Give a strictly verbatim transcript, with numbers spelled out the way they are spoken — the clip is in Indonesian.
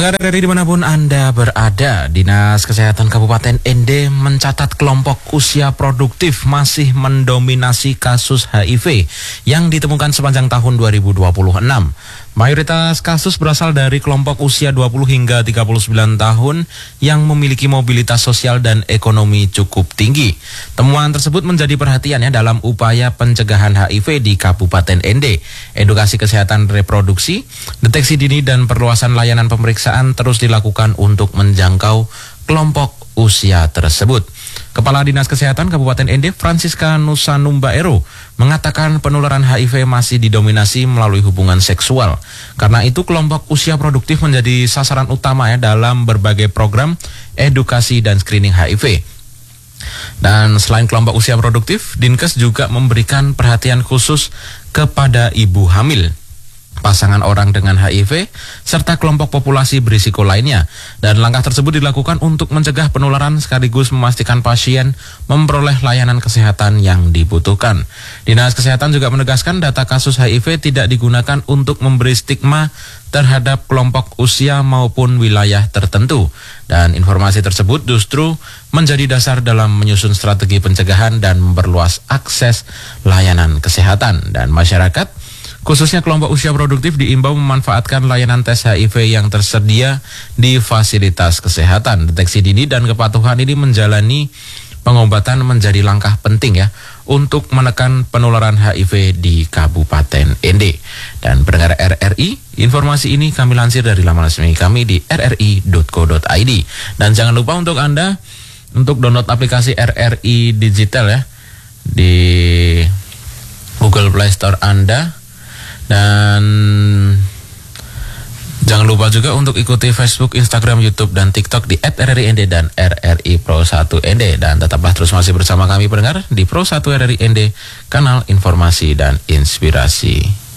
Pendengar R R I dimanapun Anda berada, Dinas Kesehatan Kabupaten N D mencatat kelompok usia produktif masih mendominasi kasus H I V yang ditemukan sepanjang tahun dua ribu dua puluh enam. Mayoritas kasus berasal dari kelompok usia dua puluh hingga tiga puluh sembilan tahun yang memiliki mobilitas sosial dan ekonomi cukup tinggi. Temuan tersebut menjadi perhatian ya dalam upaya pencegahan H I V di Kabupaten N D. Edukasi kesehatan reproduksi, deteksi dini dan perluasan layanan pemeriksaan terus dilakukan untuk menjangkau kelompok usia tersebut. Kepala Dinas Kesehatan Kabupaten N D, Francisca Nusanumbaero, mengatakan penularan H I V masih didominasi melalui hubungan seksual. Karena itu kelompok usia produktif menjadi sasaran utama ya dalam berbagai program edukasi dan screening H I V. Dan selain kelompok usia produktif, Dinkes juga memberikan perhatian khusus kepada ibu hamil, pasangan orang dengan H I V, serta kelompok populasi berisiko lainnya. Dan langkah tersebut dilakukan untuk mencegah penularan sekaligus memastikan pasien memperoleh layanan kesehatan yang dibutuhkan. Dinas Kesehatan juga menegaskan data kasus H I V tidak digunakan untuk memberi stigma terhadap kelompok usia maupun wilayah tertentu. Dan informasi tersebut justru menjadi dasar dalam menyusun strategi pencegahan dan memperluas akses layanan kesehatan. Dan masyarakat, khususnya kelompok usia produktif, diimbau memanfaatkan layanan tes H I V yang tersedia di fasilitas kesehatan. Deteksi dini dan kepatuhan ini menjalani pengobatan menjadi langkah penting ya untuk menekan penularan H I V di Kabupaten N D. Dan pendengar R R I, informasi ini kami lansir dari laman resmi kami di r r i dot co dot i d. Dan jangan lupa untuk Anda untuk download aplikasi R R I Digital ya di Google Play Store Anda. Dan jangan lupa juga untuk ikuti Facebook, Instagram, YouTube, dan TikTok di et r r i n d dan R R I Pro satu N D. Dan tetaplah terus masih bersama kami pendengar di Pro satu R R I N D, kanal informasi dan inspirasi.